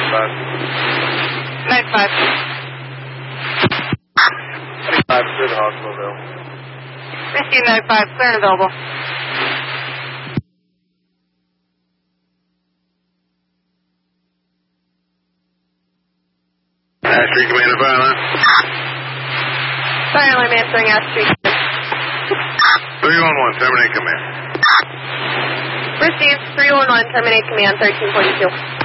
95. 95, clear the hospital available. Received 95, clear and available. Ash Street Commander Fire. Fire alarm answering Ash Street. 311, terminate command. Received 311, terminate command 1342.